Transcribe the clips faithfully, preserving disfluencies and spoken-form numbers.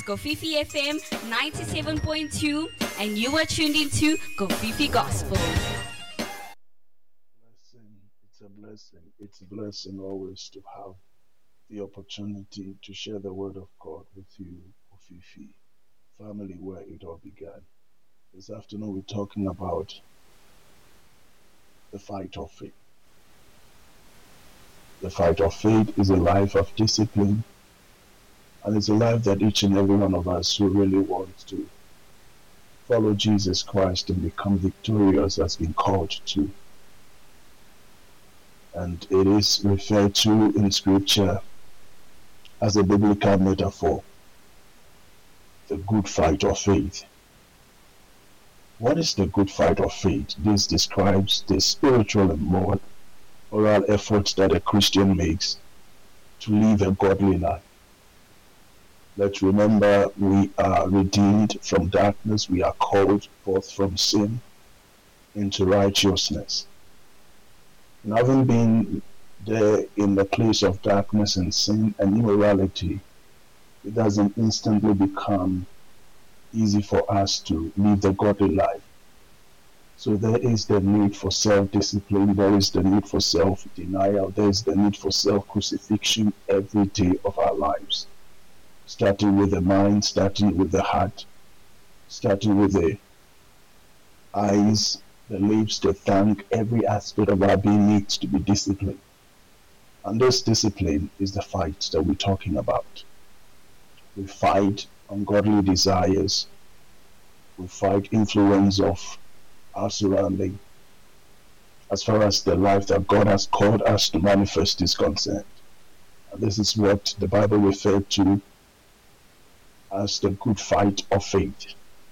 Kofifi F M ninety-seven point two, and you are tuned into Kofifi Gospel. Blessing. It's a blessing. It's a blessing always to have the opportunity to share the word of God with you, Kofifi family, where it all began. This afternoon we're talking about the fight of faith. The fight of faith is a life of discipline, and it's a life that each and every one of us who really wants to follow Jesus Christ and become victorious has been called to. And it is referred to in Scripture as a biblical metaphor, the good fight of faith. What is the good fight of faith? This describes the spiritual and moral moral efforts that a Christian makes to live a godly life. Let's remember, we are redeemed from darkness. We are called forth from sin into righteousness. And having been there in the place of darkness and sin and immorality, it doesn't instantly become easy for us to live the godly life. So there is the need for self-discipline, there is the need for self-denial, there is the need for self-crucifixion every day of our lives. Starting with the mind, starting with the heart, starting with the eyes, the lips, the tongue, every aspect of our being needs to be disciplined. And this discipline is the fight that we're talking about. We fight ungodly desires, we fight influence of our surrounding, as far as the life that God has called us to manifest is concerned. And this is what the Bible referred to as the good fight of faith.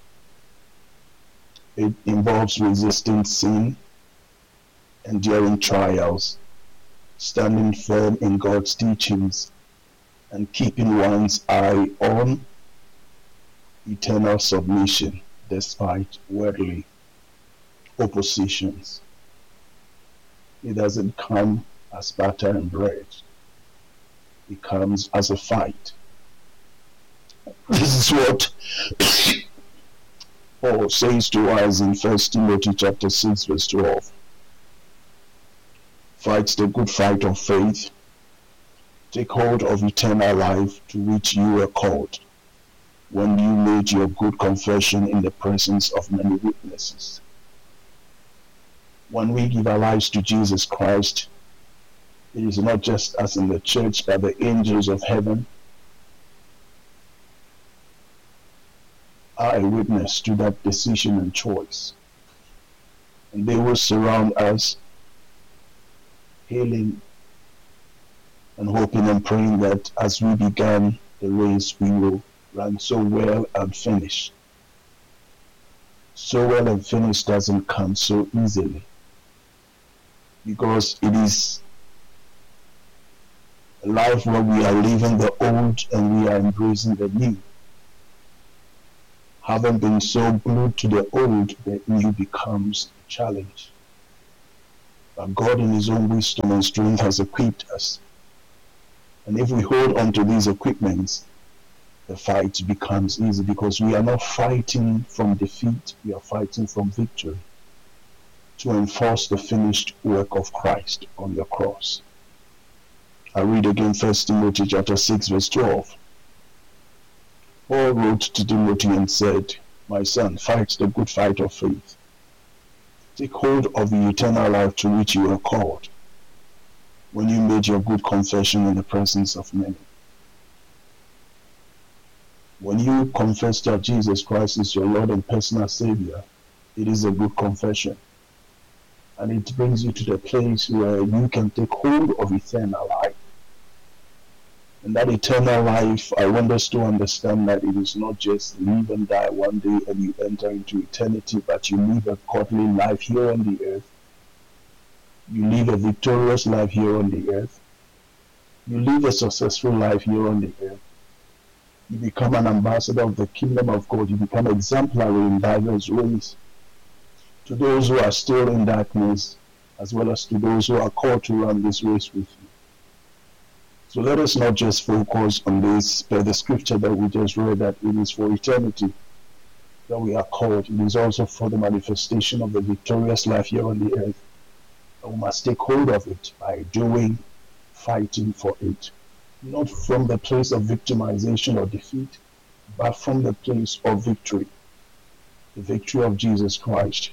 It involves resisting sin, enduring trials, standing firm in God's teachings, and keeping one's eye on eternal submission despite worldly oppositions. It doesn't come as butter and bread. It comes as a fight. This is what Paul says to us in First Timothy chapter six verse twelve. Fight the good fight of faith. Take hold of eternal life to which you were called when you made your good confession in the presence of many witnesses. When we give our lives to Jesus Christ, it is not just us in the church, but the angels of heaven are a witness to that decision and choice. And they will surround us, hailing and hoping and praying that as we began the race, we will run so well and finish. So well and finish doesn't come so easily, because it is a life where we are leaving the old and we are embracing the new. Having been so glued to the old, the new becomes a challenge. But God in His own wisdom and strength has equipped us. And if we hold on to these equipments, the fight becomes easy, because we are not fighting from defeat, we are fighting from victory to enforce the finished work of Christ on the cross. I read again First Timothy chapter six verse twelve. Paul wrote to Timothy and said, "My son, fight the good fight of faith. Take hold of the eternal life to which you are called when you made your good confession in the presence of many." When you confess that Jesus Christ is your Lord and personal Savior, it is a good confession. And it brings you to the place where you can take hold of eternal life. And that eternal life, I want us to understand that it is not just live and die one day and you enter into eternity, but you live a godly life here on the earth. You live a victorious life here on the earth. You live a successful life here on the earth. You become an ambassador of the kingdom of God. You become exemplary in diverse ways to those who are still in darkness, as well as to those who are called to run this race with you. So let us not just focus on this, but the scripture that we just read, that it is for eternity that we are called. It is also for the manifestation of the victorious life here on the earth. And we must take hold of it by doing, fighting for it. Not from the place of victimization or defeat, but from the place of victory. The victory of Jesus Christ.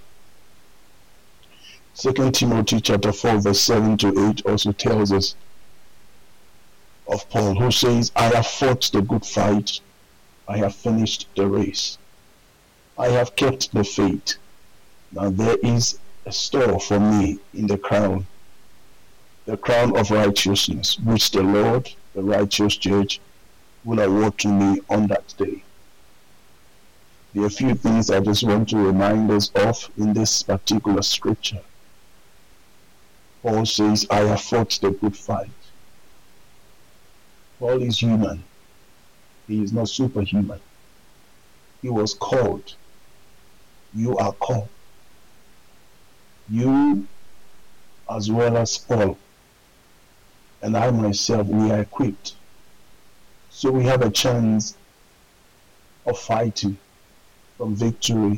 Second Timothy chapter four verse seven to eight also tells us of Paul, who says, I have fought the good fight, I have finished the race, I have kept the faith. Now there is a store for me in the crown, the crown of righteousness, which the Lord, the righteous judge, will award to me on that day. There are a few things I just want to remind us of in this particular scripture. Paul says, I have fought the good fight. Paul is human. He is not superhuman. He was called. You are called. You, as well as Paul, and I myself, we are equipped. So we have a chance of fighting from victory,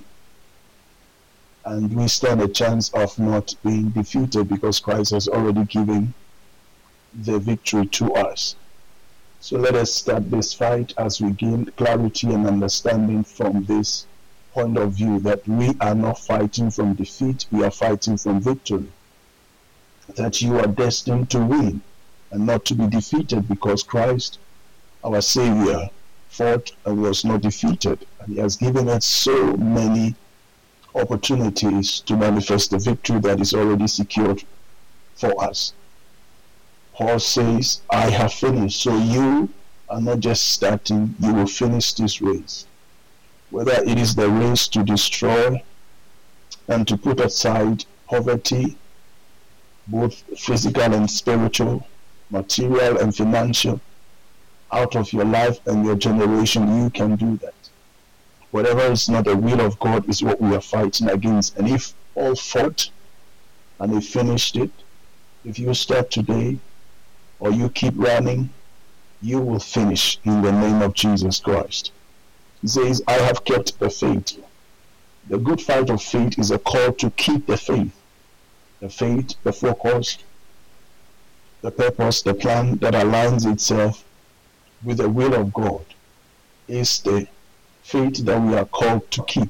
and we stand a chance of not being defeated because Christ has already given the victory to us. So let us start this fight as we gain clarity and understanding from this point of view, that we are not fighting from defeat, we are fighting from victory. That you are destined to win and not to be defeated, because Christ, our Savior, fought and was not defeated. And he has given us so many opportunities to manifest the victory that is already secured for us. Paul says, I have finished. So you are not just starting, you will finish this race. Whether it is the race to destroy and to put aside poverty, both physical and spiritual, material and financial, out of your life and your generation, you can do that. Whatever is not the will of God is what we are fighting against. And if all fought and they finished it, if you start today or you keep running, you will finish in the name of Jesus Christ. He says, I have kept the faith. The good fight of faith is a call to keep the faith. The faith, the focus, the purpose, the plan that aligns itself with the will of God is the faith that we are called to keep.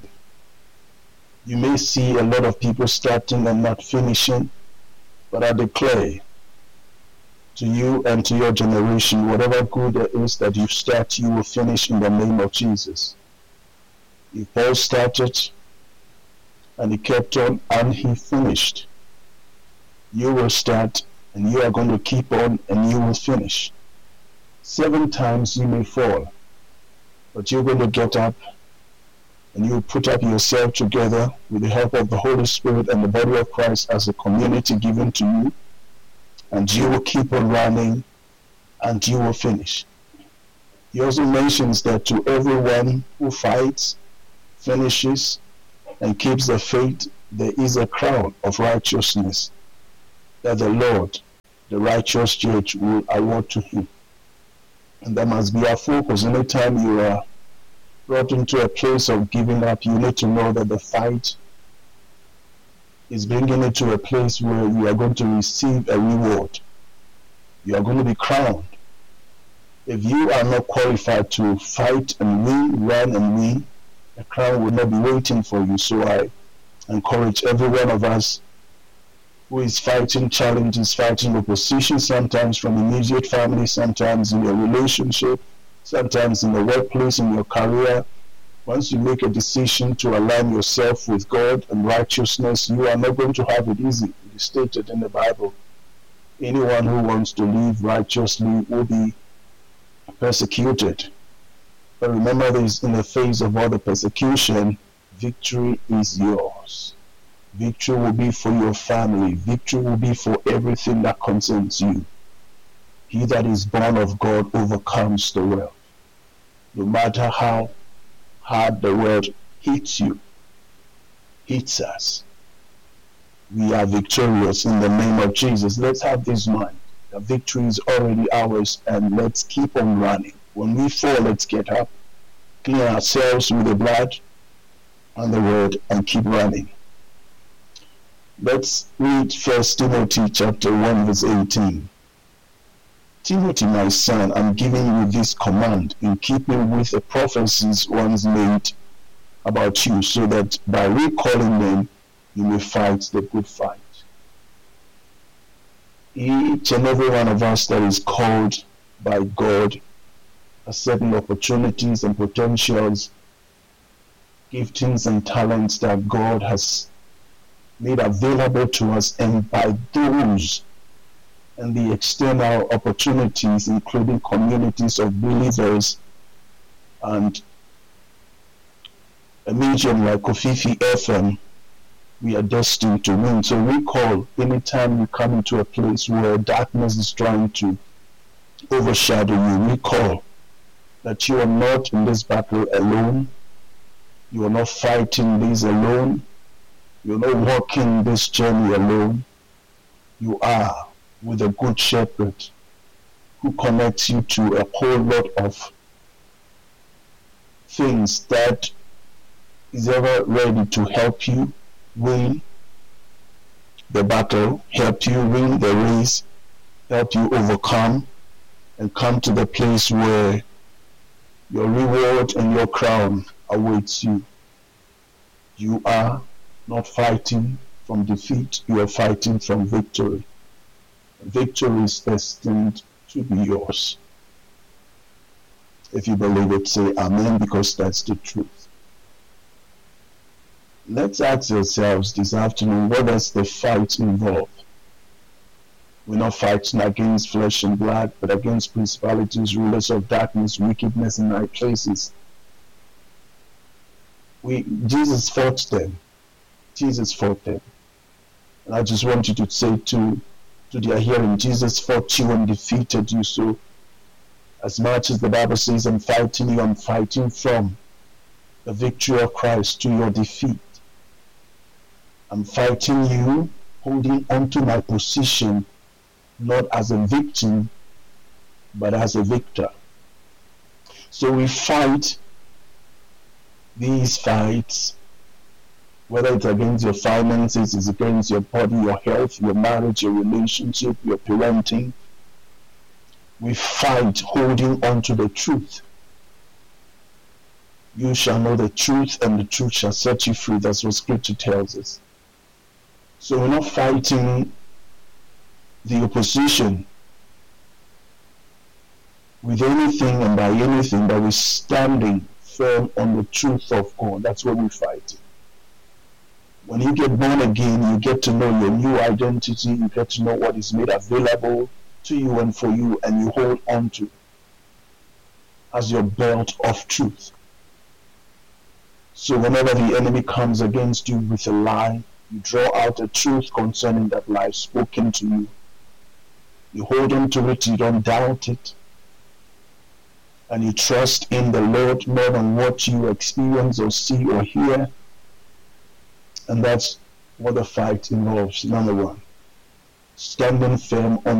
You may see a lot of people starting and not finishing, but I declare to you and to your generation, whatever good there is that you start, you will finish in the name of Jesus. If Paul started and he kept on and he finished, you will start and you are going to keep on and you will finish. Seven times you may fall, but you're going to get up and you put up yourself together with the help of the Holy Spirit and the body of Christ as a community given to you, and you will keep on running and you will finish. He also mentions that to everyone who fights, finishes, and keeps the faith, there is a crown of righteousness that the Lord, the righteous judge, will award to him. And that must be our focus. Anytime you are brought into a place of giving up, you need to know that the fight is bringing you to a place where you are going to receive a reward. You are going to be crowned. If you are not qualified to fight and win, run and win, a crown will not be waiting for you. So I encourage every one of us who is fighting challenges, fighting opposition, sometimes from immediate family, sometimes in your relationship, sometimes in the workplace, in your career. Once you make a decision to align yourself with God and righteousness, you are not going to have it easy. It is stated in the Bible. Anyone who wants to live righteously will be persecuted. But remember this, in the face of all the persecution, victory is yours. Victory will be for your family. Victory will be for everything that concerns you. He that is born of God overcomes the world. No matter how hard the world hits you, hits us, we are victorious in the name of Jesus. Let's have this mind. The victory is already ours, and let's keep on running. When we fall, let's get up, clean ourselves with the blood and the word, and keep running. Let's read First Timothy chapter one, verse eighteen. Timothy, my son, I'm giving you this command in keeping with the prophecies once made about you, so that by recalling them, you may fight the good fight. Each and every one of us that is called by God has certain opportunities and potentials, giftings and talents that God has made available to us, and by those and the external opportunities, including communities of believers and a medium like Kofifi F M, we are destined to win. So recall, anytime you come into a place where darkness is trying to overshadow you, recall that you are not in this battle alone. You are not fighting this alone. You are not walking this journey alone. You are with a good shepherd who connects you to a whole lot of things that is ever ready to help you win the battle, help you win the race, help you overcome and come to the place where your reward and your crown awaits you. You are not fighting from defeat, you are fighting from victory. Victory is destined to be yours. If you believe it, say amen, because that's the truth. Let's ask ourselves this afternoon, what does the fight involve? We're not fighting against flesh and blood, but against principalities, rulers of darkness, wickedness in high places. We, Jesus fought them. Jesus fought them. And I just want you to say to, to their hearing, Jesus fought you and defeated you. So as much as the Bible says, I'm fighting you, I'm fighting from the victory of Christ to your defeat. I'm fighting you, holding on to my position, not as a victim, but as a victor. So we fight these fights, whether it's against your finances, it's against your body, your health, your marriage, your relationship, your parenting. We fight holding on to the truth. You shall know the truth, and the truth shall set you free. That's what Scripture tells us. So we're not fighting the opposition with anything and by anything, but we're standing firm on the truth of God. That's what we're fighting. When you get born again, you get to know your new identity, you get to know what is made available to you and for you, and you hold on to as your belt of truth. So whenever the enemy comes against you with a lie, you draw out the truth concerning that lie spoken to you. You hold on to it, you don't doubt it, and you trust in the Lord more than what you experience or see or hear. And that's what the fight involves. Number one, standing firm on